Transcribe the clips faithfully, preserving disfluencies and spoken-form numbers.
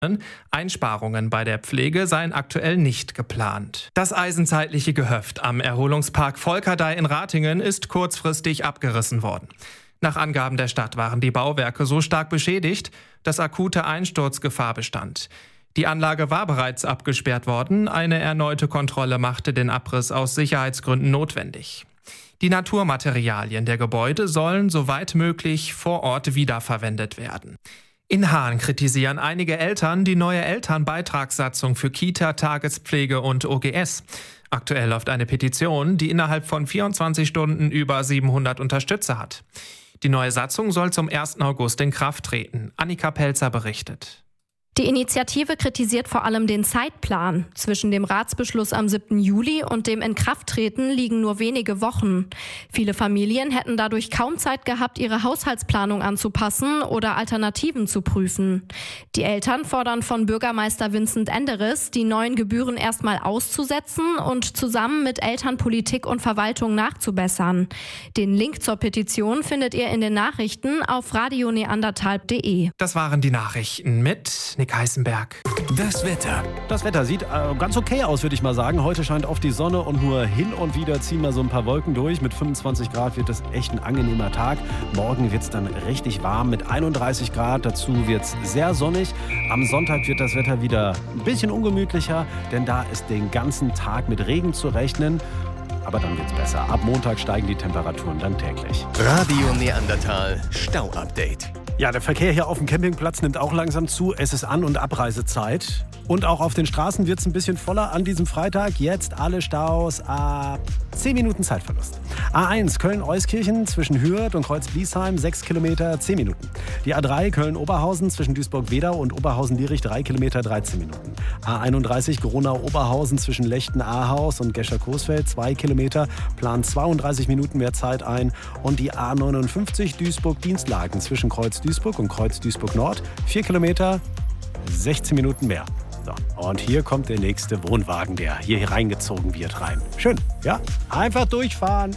Einsparungen bei der Pflege seien aktuell nicht geplant. Das eisenzeitliche Gehöft am Erholungspark Volkerdei in Ratingen ist kurzfristig abgerissen worden. Nach Angaben der Stadt waren die Bauwerke so stark beschädigt, dass akute Einsturzgefahr bestand. Die Anlage war bereits abgesperrt worden, eine erneute Kontrolle machte den Abriss aus Sicherheitsgründen notwendig. Die Naturmaterialien der Gebäude sollen soweit möglich vor Ort wiederverwendet werden. In Haan kritisieren einige Eltern die neue Elternbeitragssatzung für Kita, Tagespflege und O G S. Aktuell läuft eine Petition, die innerhalb von vierundzwanzig Stunden über siebenhundert Unterstützer hat. Die neue Satzung soll zum ersten August in Kraft treten. Annika Pelzer berichtet. Die Initiative kritisiert vor allem den Zeitplan. Zwischen dem Ratsbeschluss am siebten Juli und dem Inkrafttreten liegen nur wenige Wochen. Viele Familien hätten dadurch kaum Zeit gehabt, ihre Haushaltsplanung anzupassen oder Alternativen zu prüfen. Die Eltern fordern von Bürgermeister Vincent Enderes, die neuen Gebühren erstmal auszusetzen und zusammen mit Eltern, Politik und Verwaltung nachzubessern. Den Link zur Petition findet ihr in den Nachrichten auf radio neandertal punkt de. Das waren die Nachrichten mit Nick Heißenberg. Das Wetter. Das Wetter sieht äh, ganz okay aus, würde ich mal sagen. Heute scheint oft die Sonne und nur hin und wieder ziehen wir so ein paar Wolken durch. Mit fünfundzwanzig Grad wird das echt ein angenehmer Tag. Morgen wird es dann richtig warm mit einunddreißig Grad. Dazu wird es sehr sonnig. Am Sonntag wird das Wetter wieder ein bisschen ungemütlicher, denn da ist den ganzen Tag mit Regen zu rechnen. Aber dann wird's besser. Ab Montag steigen die Temperaturen dann täglich. Radio Neandertal Stau-Update. Ja, der Verkehr hier auf dem Campingplatz nimmt auch langsam zu. Es ist An- und Abreisezeit. Und auch auf den Straßen wird es ein bisschen voller an diesem Freitag. Jetzt alle Staus ab zehn Minuten Zeitverlust. A eins Köln-Euskirchen zwischen Hürth und Kreuz-Bliesheim sechs Kilometer, zehn Minuten. Die A drei Köln-Oberhausen zwischen Duisburg-Wedau und Oberhausen-Lierich drei Kilometer, dreizehn Minuten. A einunddreißig Gronau-Oberhausen zwischen Lechten-Ahaus und Gescher-Coesfeld zwei Kilometer, plant zweiunddreißig Minuten mehr Zeit ein. Und die A neunundfünfzig Duisburg-Dienstlaken zwischen Kreuz-Duisburg und Kreuz-Duisburg-Nord vier Kilometer, sechzehn Minuten mehr. So, und hier kommt der nächste Wohnwagen, der hier reingezogen wird, rein. Schön, ja? Einfach durchfahren.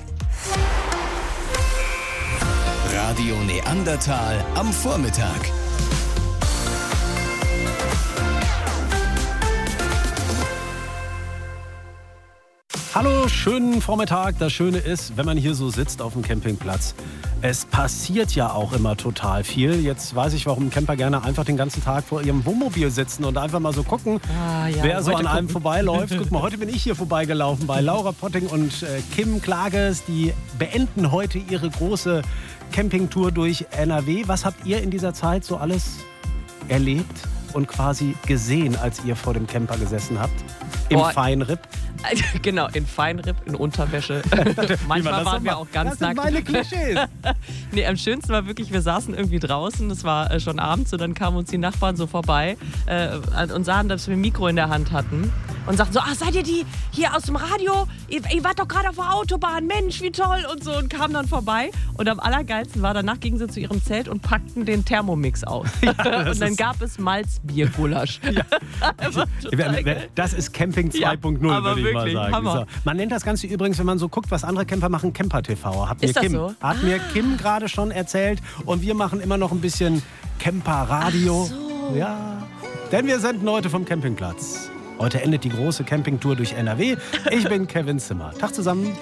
Radio Neandertal am Vormittag. Hallo, schönen Vormittag. Das Schöne ist, wenn man hier so sitzt auf dem Campingplatz, es passiert ja auch immer total viel. Jetzt weiß ich, warum Camper gerne einfach den ganzen Tag vor ihrem Wohnmobil sitzen und einfach mal so gucken, ah, ja, wer so an einem gucken. vorbeiläuft. Guck mal, heute bin ich hier vorbeigelaufen bei Laura Potting und äh, Kim Klages. Die beenden heute ihre große Campingtour durch N R W. Was habt ihr in dieser Zeit so alles erlebt und quasi gesehen, als ihr vor dem Camper gesessen habt? Im Boah. Feinripp? Genau, in Feinripp, in Unterwäsche. Manchmal waren wir auch ganz nackt. Das sind meine Klischees. Nee, am schönsten war wirklich, wir saßen irgendwie draußen, es war äh, schon abends und dann kamen uns die Nachbarn so vorbei äh, und sahen, dass wir ein Mikro in der Hand hatten und sagten so, ach, seid ihr die hier aus dem Radio? Ihr, ihr wart doch gerade auf der Autobahn, Mensch, wie toll und so und kamen dann vorbei. Und am allergeilsten war, danach gingen sie zu ihrem Zelt und packten den Thermomix aus. Ja, und dann gab es Malzbiergulasch. Ja. Das ist Camping zwei Punkt null, ja, würde ich mal sagen. Hammer. So. Man nennt das Ganze übrigens, wenn man so guckt, was andere Camper machen, Camper-T V. Hat mir ist das Kim, so? Hat ah. mir Kim gerade schon erzählt. Und wir machen immer noch ein bisschen Camper-Radio. So. Ja, denn wir senden heute vom Campingplatz. Heute endet die große Campingtour durch N R W. Ich bin Kevin Zimmer. Tag zusammen.